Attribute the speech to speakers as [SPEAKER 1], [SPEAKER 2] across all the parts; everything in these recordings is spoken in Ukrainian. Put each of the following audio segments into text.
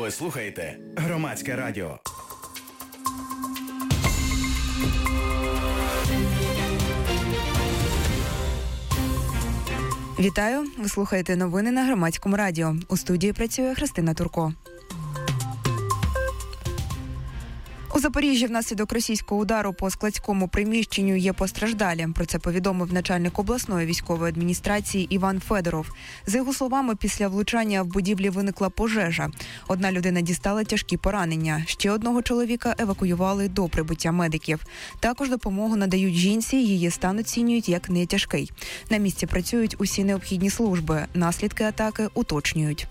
[SPEAKER 1] Ви слухаєте Громадське радіо.
[SPEAKER 2] Вітаю! Ви слухаєте новини на Громадському радіо. У студії працює Христина Турко. У Запоріжжі внаслідок російського удару по складському приміщенню є постраждалі. Про це повідомив начальник обласної військової адміністрації Іван Федоров. За його словами, після влучання в будівлі виникла пожежа. Одна людина дістала тяжкі поранення. Ще одного чоловіка евакуювали до прибуття медиків. Також допомогу надають жінці, її стан оцінюють як нетяжкий. На місці працюють усі необхідні служби. Наслідки атаки уточнюють.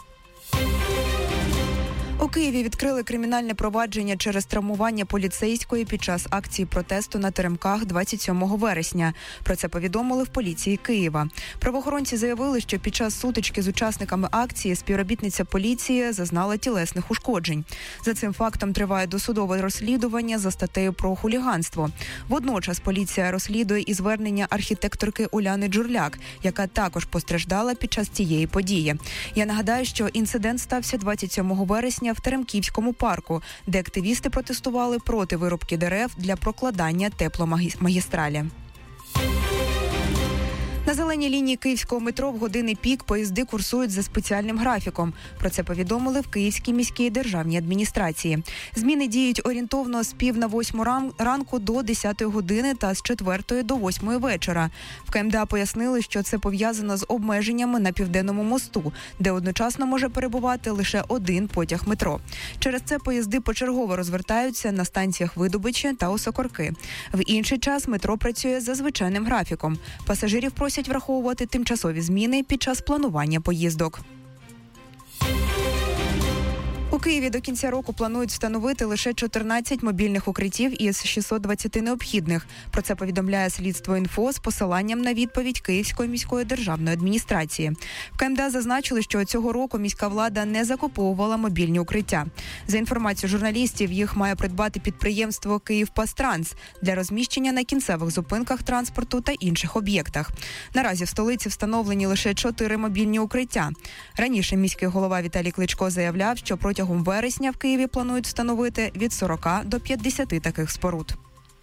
[SPEAKER 2] У Києві відкрили кримінальне провадження через травмування поліцейської під час акції протесту на Теремках 27 вересня. Про це повідомили в поліції Києва. Правоохоронці заявили, що під час сутички з учасниками акції співробітниця поліції зазнала тілесних ушкоджень. За цим фактом триває досудове розслідування за статтею про хуліганство. Водночас поліція розслідує і звернення архітекторки Уляни Джурляк, яка також постраждала під час цієї події. Я нагадаю, що інцидент стався 27 вересня в Теремківському парку, де активісти протестували проти вирубки дерев для прокладання тепломагістралі. На зеленій лінії київського метро в години пік поїзди курсують за спеціальним графіком. Про це повідомили в Київській міській державній адміністрації. Зміни діють орієнтовно з 7:30 ранку до 10 години та з 4 до 8 вечора. В КМДА пояснили, що це пов'язано з обмеженнями на Південному мосту, де одночасно може перебувати лише один потяг метро. Через це поїзди почергово розвертаються на станціях Видобичі та Осокорки. В інший час метро працює за звичайним графіком. Пасажирів просять враховувати тимчасові зміни під час планування поїздок. У Києві до кінця року планують встановити лише 14 мобільних укриттів із 620 необхідних. Про це повідомляє Слідство.Інфо з посиланням на відповідь Київської міської державної адміністрації. В КМДА зазначили, що цього року міська влада не закуповувала мобільні укриття. За інформацією журналістів, їх має придбати підприємство «Київпастранс» для розміщення на кінцевих зупинках транспорту та інших об'єктах. Наразі в столиці встановлені лише 4 мобільні укриття. Раніше міський голова Віталій Кличко заявляв, що протягом вересня в Києві планують встановити від 40 до 50 таких споруд.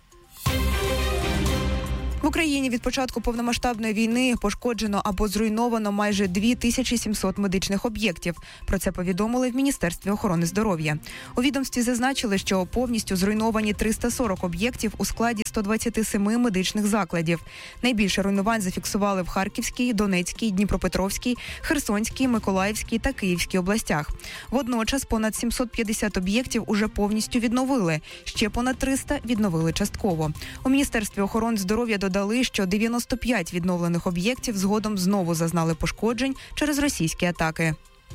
[SPEAKER 2] В Україні від початку повномасштабної війни пошкоджено або зруйновано майже 2700 медичних об'єктів. Про це повідомили в Міністерстві охорони здоров'я. У відомстві зазначили, що повністю зруйновані 340 об'єктів у складі 127 медичних закладів. Найбільше руйнувань зафіксували в Харківській, Донецькій, Дніпропетровській, Херсонській, Миколаївській та Київській областях. Водночас понад 750 об'єктів уже повністю відновили. Ще понад 300 відновили частково. У Міністерстві охорони здоров'я додали, що 95 відновлених об'єктів згодом знову зазнали пошкоджень через російські атаки.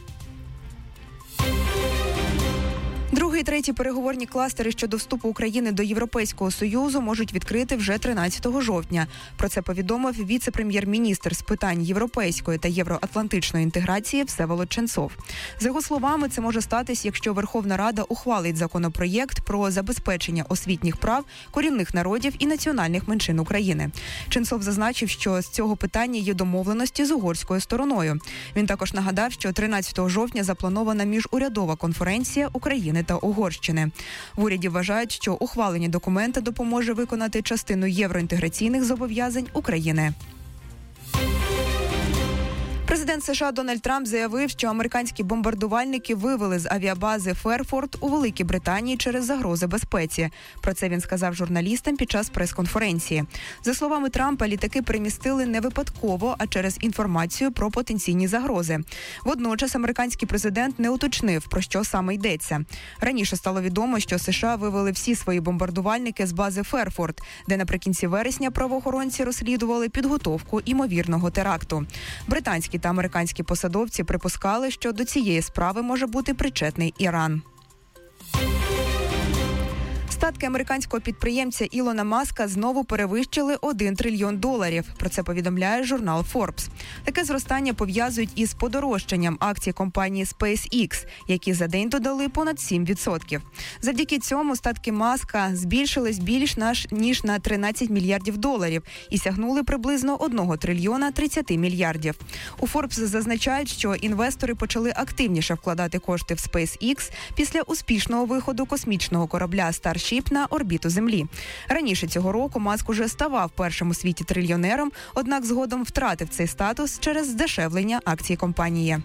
[SPEAKER 2] Другий і третій переговорні кластери щодо вступу України до Європейського Союзу можуть відкрити вже 13 жовтня. Про це повідомив віце-прем'єр-міністр з питань європейської та євроатлантичної інтеграції Всеволод Ченцов. За його словами, це може статись, якщо Верховна Рада ухвалить законопроєкт про забезпечення освітніх прав корінних народів і національних меншин України. Ченцов зазначив, що з цього питання є домовленості з угорською стороною. Він також нагадав, що 13 жовтня запланована міжурядова конференція України та Угорщини. В уряді вважають, що ухвалення документа допоможе виконати частину євроінтеграційних зобов'язань України. Президент США Дональд Трамп заявив, що американські бомбардувальники вивели з авіабази Ферфорд у Великій Британії через загрози безпеці. Про це він сказав журналістам під час прес-конференції. За словами Трампа, літаки перемістили не випадково, а через інформацію про потенційні загрози. Водночас американський президент не уточнив, про що саме йдеться. Раніше стало відомо, що США вивели всі свої бомбардувальники з бази Ферфорд, де наприкінці вересня правоохоронці розслідували підготовку імовірного теракту. Британські та американські посадовці припускали, що до цієї справи може бути причетний Іран. Статки американського підприємця Ілона Маска знову перевищили $1 трильйон. Про це повідомляє журнал Forbes. Таке зростання пов'язують із подорожчанням акцій компанії SpaceX, які за день додали понад 7%. Завдяки цьому статки Маска збільшились більш ніж на $13 мільярдів і сягнули приблизно $1 трильйона 30 мільярдів. У Forbes зазначають, що інвестори почали активніше вкладати кошти в SpaceX після успішного виходу космічного корабля Starship на орбіту Землі. Раніше цього року Маск уже ставав першим у світі трильйонером, однак згодом втратив цей статус через здешевлення акцій компанії.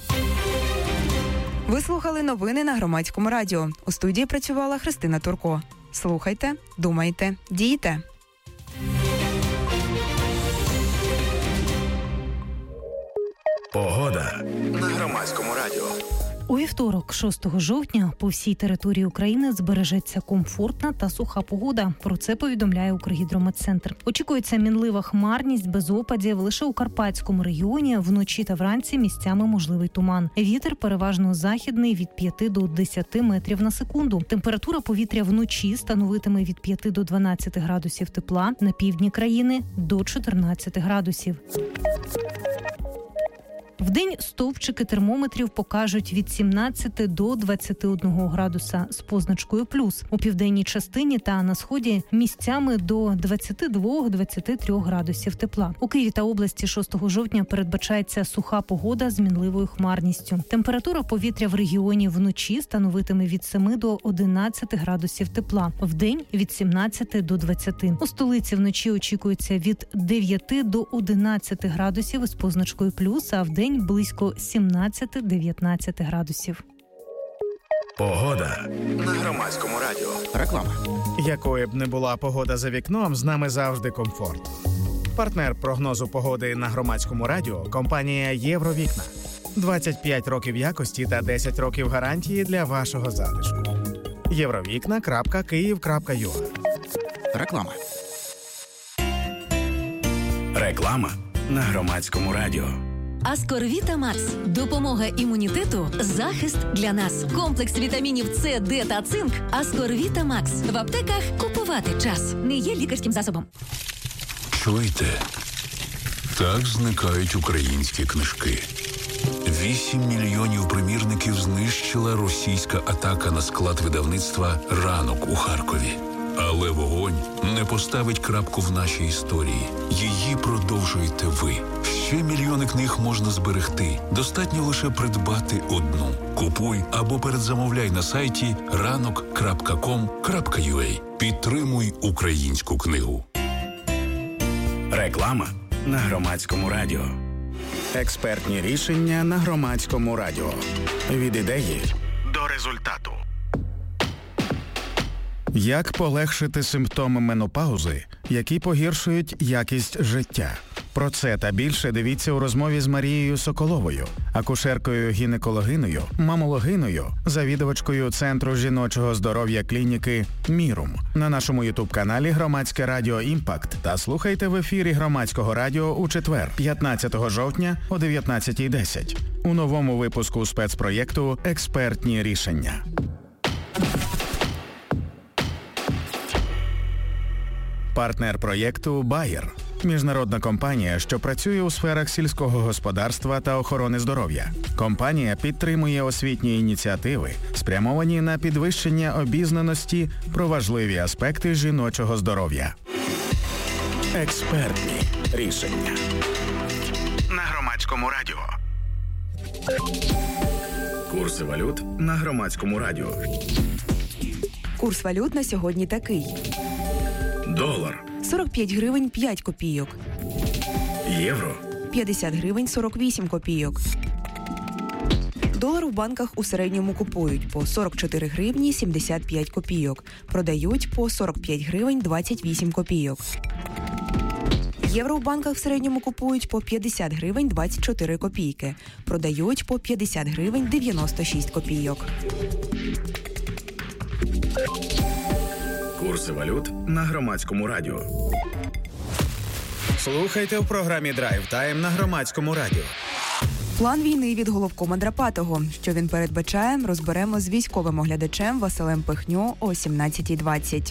[SPEAKER 2] Ви слухали новини на Громадському радіо. У студії працювала Христина Турко. Слухайте, думайте, дійте.
[SPEAKER 1] Погода на Громадському радіо.
[SPEAKER 3] У вівторок, 6 жовтня, по всій території України збережеться комфортна та суха погода. Про це повідомляє Укргідрометцентр. Очікується мінлива хмарність без опадів. Лише у Карпатському регіоні вночі та вранці місцями можливий туман. Вітер переважно західний від 5 до 10 метрів на секунду. Температура повітря вночі становитиме від 5 до 12 градусів тепла, на півдні країни – до 14 градусів. Вдень стовпчики термометрів покажуть від 17 до 21 градуса з позначкою плюс. У південній частині та на сході місцями до 22-23 градусів тепла. У Києві та області 6 жовтня передбачається суха погода з мінливою хмарністю. Температура повітря в регіоні вночі становитиме від 7 до 11 градусів тепла. Вдень від 17 до 20. У столиці вночі очікується від 9 до 11 градусів із позначкою плюс, а вдень близько 17-19 градусів.
[SPEAKER 1] Погода на Громадському радіо.
[SPEAKER 4] Реклама. Якою б не була погода за вікном, з нами завжди комфорт. Партнер прогнозу погоди на Громадському радіо – компанія «Євровікна». 25 років якості та 10 років гарантії для вашого затишку. Євровікна.Київ.ua.
[SPEAKER 1] Реклама. Реклама на Громадському радіо.
[SPEAKER 5] Аскорвіта Макс. Допомога імунітету, захист для нас. Комплекс вітамінів С, Д та цинк. Аскорвіта Макс. В аптеках купувати час. Не є лікарським засобом.
[SPEAKER 6] Чуєте? Так зникають українські книжки. 8 мільйонів примірників знищила російська атака на склад видавництва «Ранок» у Харкові. Але вогонь не поставить крапку в нашій історії. Її продовжуєте ви. Ще мільйони книг можна зберегти. Достатньо лише придбати одну. Купуй або передзамовляй на сайті ranok.com.ua. Підтримуй українську книгу.
[SPEAKER 1] Реклама на Громадському радіо. Експертні рішення на Громадському радіо. Від ідеї до результату.
[SPEAKER 4] Як полегшити симптоми менопаузи, які погіршують якість життя? Про це та більше дивіться у розмові з Марією Соколовою, акушеркою-гінекологиною, мамологиною, завідувачкою Центру жіночого здоров'я клініки «Мірум» на нашому ютуб-каналі «Громадське радіо Імпакт» та слухайте в ефірі Громадського радіо у четвер, 15 жовтня о 19:10 у новому випуску спецпроєкту «Експертні рішення». Партнер проєкту «Байер» – міжнародна компанія, що працює у сферах сільського господарства та охорони здоров'я. Компанія підтримує освітні ініціативи, спрямовані на підвищення обізнаності про важливі аспекти жіночого здоров'я.
[SPEAKER 1] Експертні рішення на Громадському радіо. Курси валют на Громадському радіо.
[SPEAKER 2] Курс валют на сьогодні такий.
[SPEAKER 1] Долар
[SPEAKER 2] 45 гривень 5 копійок.
[SPEAKER 1] Євро
[SPEAKER 2] 50 гривень 48 копійок. Долар у банках у середньому купують по 44 гривні 75 копійок. Продають по 45 гривень 28 копійок. Євро у банках в середньому купують по 50 гривень 24 копійки. Продають по 50 гривень 96 копійок.
[SPEAKER 1] Курси валют на Громадському радіо.
[SPEAKER 4] Слухайте в програмі «Драйв Тайм» на Громадському радіо.
[SPEAKER 2] План війни від головкома Драпатого. Що він передбачає, розберемо з військовим оглядачем Василем Пихньо о 17:20.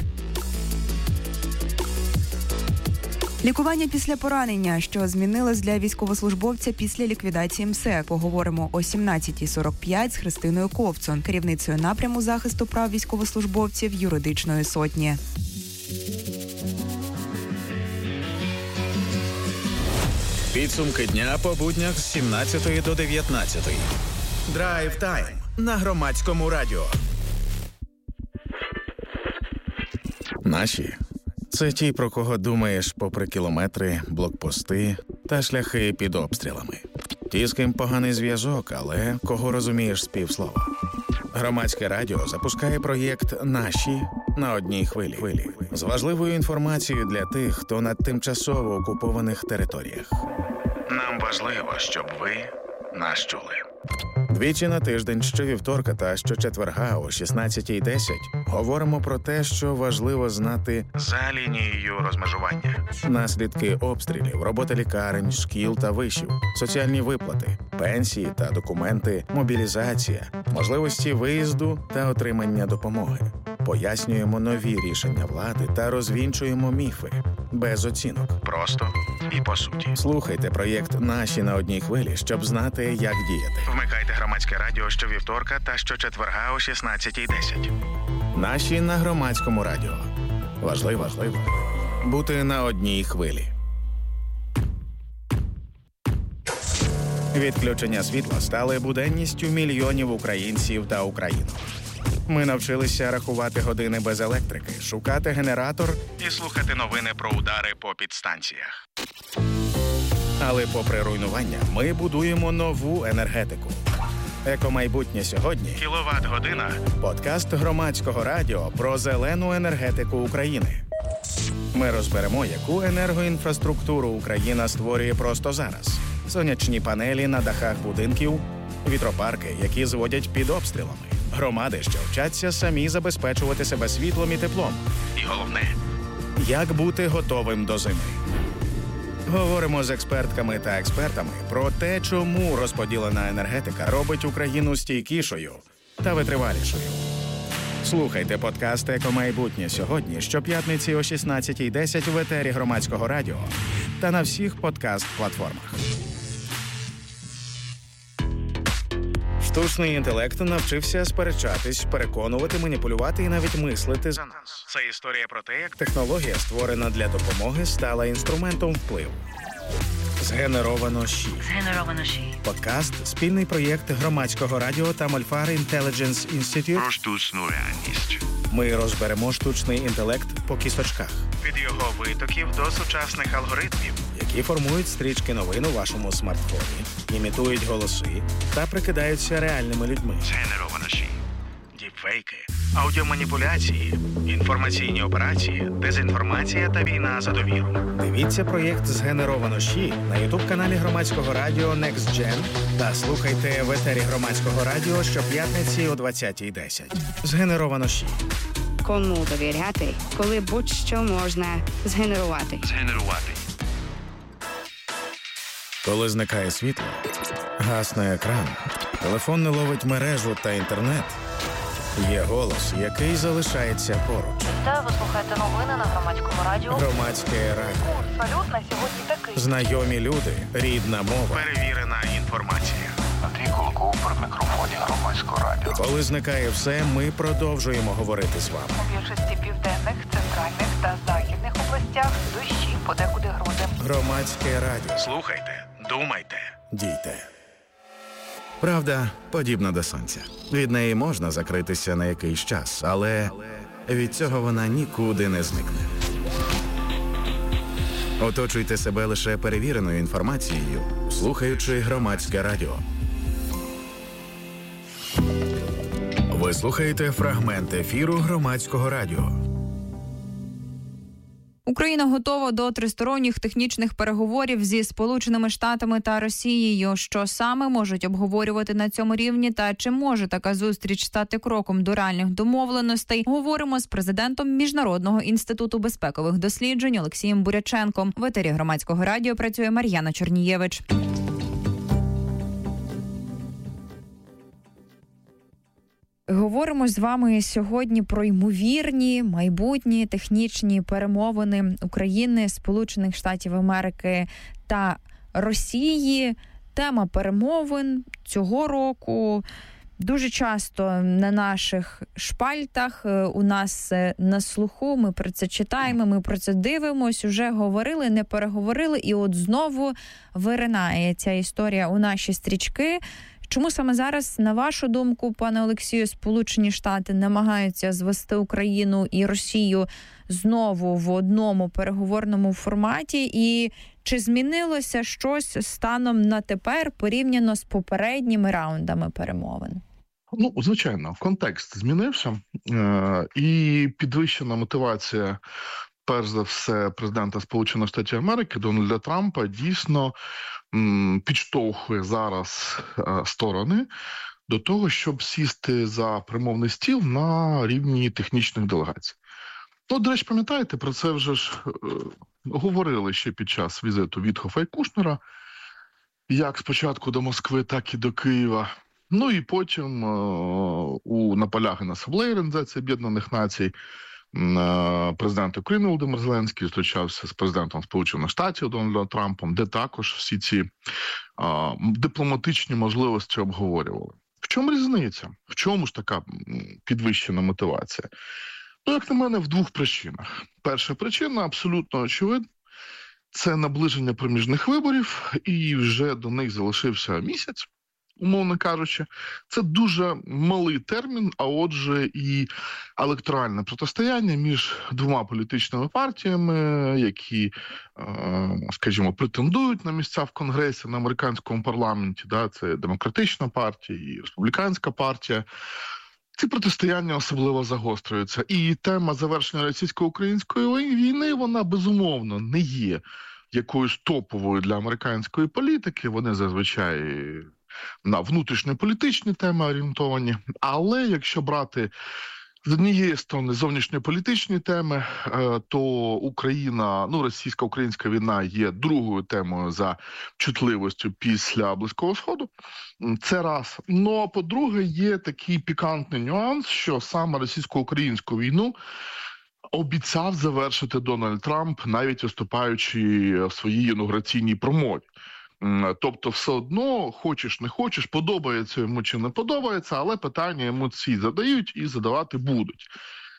[SPEAKER 2] Лікування після поранення, що змінилось для військовослужбовця після ліквідації МСЕК. Поговоримо о 17:45 з Христиною Ковцун, керівницею напряму захисту прав військовослужбовців юридичної сотні.
[SPEAKER 1] Підсумки дня по буднях з 17 до 19. Драйв тайм на Громадському радіо. Наші – це ті, про кого думаєш попри кілометри, блокпости та шляхи під обстрілами. Ті, з ким поганий зв'язок, але кого розумієш з півслова. Громадське радіо запускає проєкт «Наші» на одній хвилі. З важливою інформацією для тих, хто на тимчасово окупованих територіях. Нам важливо, щоб ви нас чули. Двічі на тиждень, щовівторка та щочетверга о 16:10 говоримо про те, що важливо знати за лінією розмежування. Наслідки обстрілів, робота лікарень, шкіл та вишів, соціальні виплати, пенсії та документи, мобілізація, можливості виїзду та отримання допомоги. Пояснюємо нові рішення влади та розвінчуємо міфи. Без оцінок. Просто і по суті. Слухайте проєкт «Наші» на одній хвилі, щоб знати, як діяти. Вмикайте Громадське радіо щовівторка та щочетверга о 16:10. «Наші» на Громадському радіо. Важливо бути на одній хвилі. Відключення світла стали буденністю мільйонів українців та українок. Ми навчилися рахувати години без електрики, шукати генератор і слухати новини про удари по підстанціях. Але попри руйнування, ми будуємо нову енергетику. Екомайбутнє сьогодні – кіловат-година. Подкаст Громадського радіо про зелену енергетику України. Ми розберемо, яку енергоінфраструктуру Україна створює просто зараз. Сонячні панелі на дахах будинків, вітропарки, які зводять під обстрілами. Громади, що вчаться самі забезпечувати себе світлом і теплом. І головне – як бути готовим до зими. Говоримо з експертками та експертами про те, чому розподілена енергетика робить Україну стійкішою та витривалішою. Слухайте подкаст «Екомайбутнє сьогодні» щоп'ятниці о 16:10 в етері Громадського радіо та на всіх подкаст-платформах. Штучний інтелект навчився сперечатись, переконувати, маніпулювати і навіть мислити за нас. Це історія про те, як технологія, створена для допомоги, стала інструментом впливу. Згенеровано ЩІ. Подкаст – спільний проєкт Громадського радіо та Мольфар Intelligence Institute про штучну реальність. Ми розберемо штучний інтелект по кісточках. Від його витоків до сучасних алгоритмів, які формують стрічки новин у вашому смартфоні, імітують голоси та прикидаються реальними людьми. Згенеровано ЩІ. Діпфейки, аудіоманіпуляції, інформаційні операції, дезінформація та війна за довіру. Дивіться проєкт «Згенеровано ЩІ» на ютуб-каналі Громадського радіо Next Gen та слухайте в етері Громадського радіо щоп'ятниці о 20:10. Згенеровано ЩІ.
[SPEAKER 7] Кому довіряти, коли будь-що можна згенерувати.
[SPEAKER 1] Коли зникає світло, гасне екран, телефон не ловить мережу та інтернет, є голос, який залишається поруч.
[SPEAKER 8] Та ви слухаєте новини на Громадському радіо.
[SPEAKER 1] Громадське радіо.
[SPEAKER 8] Курс валют на сьогодні такий.
[SPEAKER 1] Знайомі люди, рідна мова, перевірена інформація.
[SPEAKER 9] Андрій Кулаков при мікрофоні Громадського радіо.
[SPEAKER 1] Коли зникає все, ми продовжуємо говорити з вами.
[SPEAKER 8] У більшості південних, центральних та західних областях дощі, подекуди грози.
[SPEAKER 1] Громадське радіо. Слухайте, думайте, дійте. Правда подібна до сонця. Від неї можна закритися на якийсь час, але від цього вона нікуди не зникне. Оточуйте себе лише перевіреною інформацією, слухаючи Громадське радіо. Ви слухаєте фрагмент ефіру Громадського радіо.
[SPEAKER 2] Україна готова до тристоронніх технічних переговорів зі Сполученими Штатами та Росією. Що саме можуть обговорювати на цьому рівні та чи може така зустріч стати кроком до реальних домовленостей, говоримо з президентом Міжнародного інституту безпекових досліджень Олексієм Буряченком. В етері Громадського радіо працює Мар'яна Чернієвич. Говоримо з вами сьогодні про ймовірні майбутні технічні перемовини України, Сполучених Штатів Америки та Росії. Тема перемовин цього року дуже часто на наших шпальтах, у нас на слуху, ми про це читаємо, ми про це дивимось, уже говорили, не переговорили, і от знову виринає ця історія у наші стрічки. Чому саме зараз, на вашу думку, пане Олексію, Сполучені Штати намагаються звести Україну і Росію знову в одному переговорному форматі? І чи змінилося щось станом на тепер порівняно з попередніми раундами перемовин?
[SPEAKER 10] Ну, звичайно, контекст змінився, і підвищена мотивація, перш за все, президента Сполучених Штатів Америки Дональда Трампа дійсно підштовхує зараз сторони до того, щоб сісти за перемовний стіл на рівні технічних делегацій. Ну, до речі, пам'ятаєте, про це вже ж говорили ще під час візиту Вітхофа і Кушнера, як спочатку до Москви, так і до Києва. Ну і потім на полях Генасамблеї Організації Об'єднаних Націй президент України Володимир Зеленський зустрічався з президентом Сполучених Штатів Дональдом Трампом, де також всі ці дипломатичні можливості обговорювали. В чому різниця? В чому ж така підвищена мотивація? Ну, як на мене, в двох причинах. Перша причина абсолютно очевидна. Це наближення проміжних виборів, і вже до них залишився місяць, умовно кажучи. Це дуже малий термін, а отже і електоральне протистояння між двома політичними партіями, які, скажімо, претендують на місця в Конгресі, на американському парламенті. Да, це Демократична партія і Республіканська партія. Ці протистояння особливо загострюються. І тема завершення російсько-української війни, вона безумовно не є якоюсь топовою для американської політики. Вони зазвичай на внутрішньополітичні теми орієнтовані. Але якщо брати з однієї сторони зовнішньополітичні теми, то російсько-українська війна є другою темою за чутливістю після Близького Сходу. Це раз. Ну, а по-друге, є такий пікантний нюанс, що саме російсько-українську війну обіцяв завершити Дональд Трамп, навіть виступаючи в своїй інаугураційній промові. Тобто все одно, хочеш не хочеш, подобається йому чи не подобається, але питання йому ці задають і задавати будуть.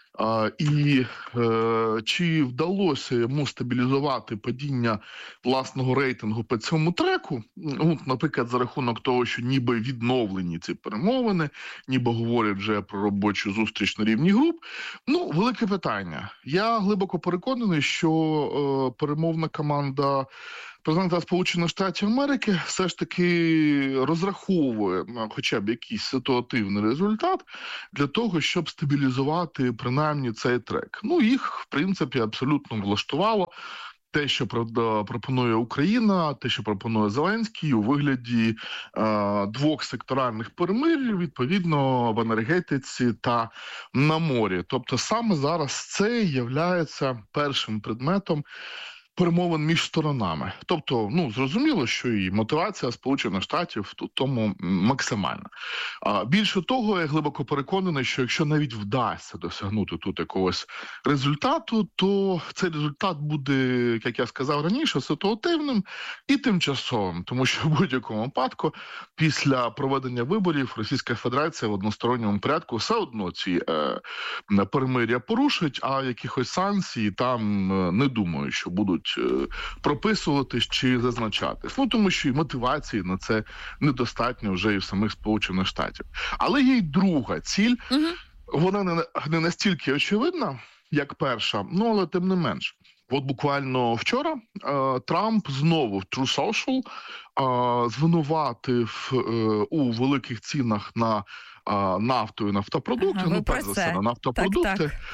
[SPEAKER 10] Чи вдалося йому стабілізувати падіння власного рейтингу по цьому треку? Наприклад, за рахунок того, що ніби відновлені ці перемовини, ніби говорять вже про робочу зустріч на рівні груп. Ну, велике питання. Я глибоко переконаний, що перемовна команда президента Сполучених Штатів Америки все ж таки розраховує на хоча б якийсь ситуативний результат для того, щоб стабілізувати принаймні цей трек. Ну, їх, в принципі, абсолютно влаштувало те, що пропонує Україна, те, що пропонує Зеленський у вигляді двох секторальних перемир'їв, відповідно, в енергетиці та на морі. Тобто саме зараз це є першим предметом перемовин між сторонами. Тобто, зрозуміло, що і мотивація Сполучених Штатів тут тому максимальна. Більше того, я глибоко переконаний, що якщо навіть вдасться досягнути тут якогось результату, то цей результат буде, як я сказав раніше, ситуативним і тимчасовим. Тому що в будь-якому випадку після проведення виборів Російська Федерація в односторонньому порядку все одно ці перемир'я порушить, а якихось санкцій там не думаю, що будуть прописуватись чи зазначатись. Тому що і мотивації на це недостатньо вже і в самих Сполучених Штатів. Але є й друга ціль. Вона не настільки очевидна, як перша, але тим не менш. От буквально вчора Трамп знову в True Social звинуватив у великих цінах на нафту і нафтопродукти. Перш за все, на нафтопродукти. Так.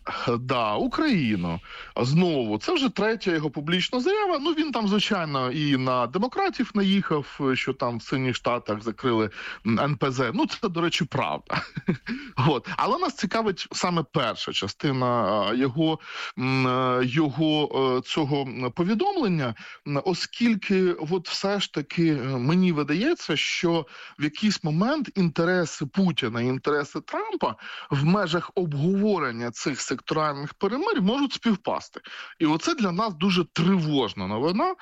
[SPEAKER 10] Да, Україну. Знову, це вже третя його публічна заява. Ну, він там, звичайно, і на демократів наїхав, що там в Синіх Штатах закрили НПЗ. Ну, це, до речі, правда. От. Але нас цікавить саме перша частина його цього повідомлення, оскільки от все ж таки мені видається, що в якийсь момент інтереси Путіна і інтереси Трампа в межах обговорення цих секторальних перемир'їв можуть співпасти. І оце для нас дуже тривожна новина,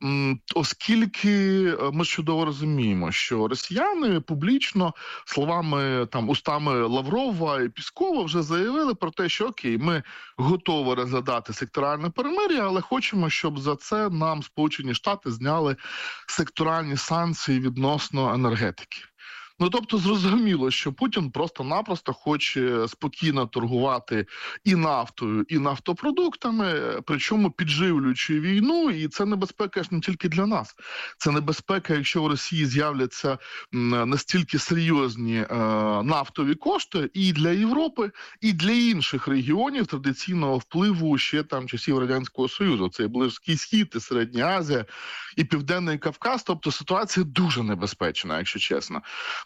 [SPEAKER 10] оскільки ми чудово розуміємо, що росіяни публічно словами, устами Лаврова і Піскова вже заявили про те, що окей, ми готові розглядати секторальне перемир'я, але хочемо, щоб за це нам Сполучені Штати зняли секторальні санкції відносно енергетики. Ну, тобто, зрозуміло, що Путін просто-напросто хоче спокійно торгувати і нафтою, і нафтопродуктами, причому підживлюючи війну, і це небезпека ж не тільки для нас. Це небезпека, якщо в Росії з'являться настільки серйозні нафтові кошти і для Європи, і для інших регіонів традиційного впливу ще там часів Радянського Союзу. Це і Близький Схід, і Середня Азія, і Південний Кавказ. Тобто ситуація дуже небезпечна, якщо чесно.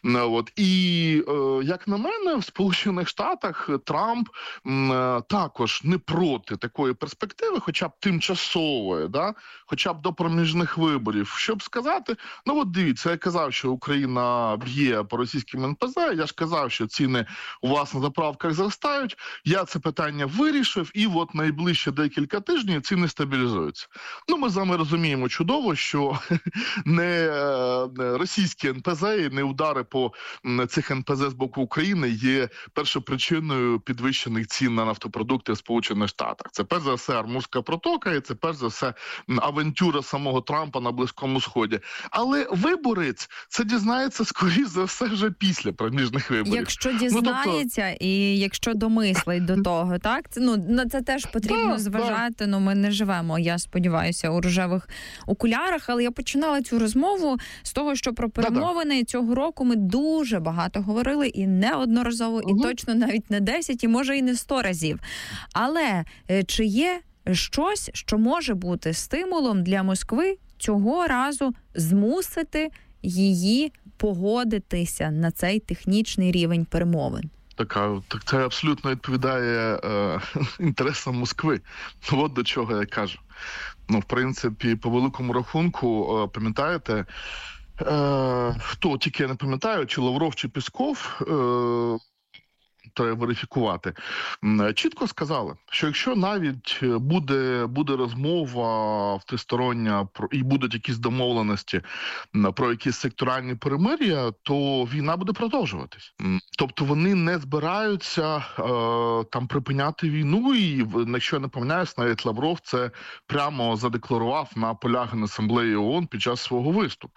[SPEAKER 10] І, як на мене, в Сполучених Штатах Трамп також не проти такої перспективи, хоча б тимчасової, хоча б до проміжних виборів. Щоб сказати, дивіться, я казав, що Україна б'є по російським НПЗ, я ж казав, що ціни у вас на заправках зростають, я це питання вирішив, і от найближче декілька тижнів ціни стабілізуються. Ми з вами розуміємо чудово, що не російські НПЗ і не удари по цих НПЗ з боку України є першопричиною підвищених цін на нафтопродукти в Сполучених Штатах. Це перш за все Амурська протока і це перш за все авантюра самого Трампа на Близькому Сході. Але виборець це дізнається, скоріш за все, вже після проміжних виборів.
[SPEAKER 11] Якщо дізнається і якщо домислить до того, так? На це теж потрібно зважати. Ми не живемо, я сподіваюся, у рожевих окулярах, але я починала цю розмову з того, що про перемовини цього року ми дуже багато говорили і неодноразово, і точно навіть не 10, і може і не 100 разів. Але чи є щось, що може бути стимулом для Москви цього разу змусити її погодитися на цей технічний рівень перемовин?
[SPEAKER 10] Так це абсолютно відповідає інтересам Москви. От до чого я кажу. В принципі, по великому рахунку, пам'ятаєте, хто тільки я не пам'ятаю, чи Лавров, чи Пісков, треба верифікувати, чітко сказали, що якщо навіть буде розмова тристороння і будуть якісь домовленості про якісь секторальні перемир'я, то війна буде продовжуватись. Тобто вони не збираються припиняти війну, і, якщо я не помиляюсь, навіть Лавров це прямо задекларував на полях Генасамблеї ООН під час свого виступу.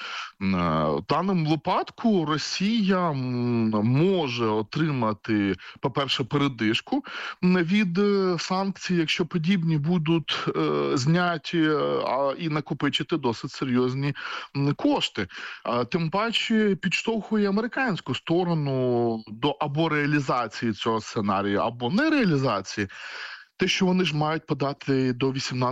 [SPEAKER 10] В даному випадку Росія може отримати, по-перше, передишку від санкцій, якщо подібні будуть зняті і накопичити досить серйозні кошти. Тим паче підштовхує американську сторону до або реалізації цього сценарію, або нереалізації. Те, що вони ж мають подати до 18